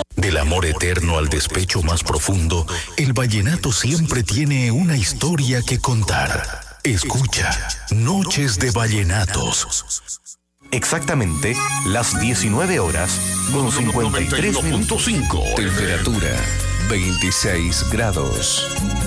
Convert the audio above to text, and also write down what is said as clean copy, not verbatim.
Del amor eterno al despecho más profundo, el vallenato siempre tiene una historia que contar. Escucha Noches de Vallenatos. Exactamente las 19 horas con 53 minutos. Temperatura 26 grados.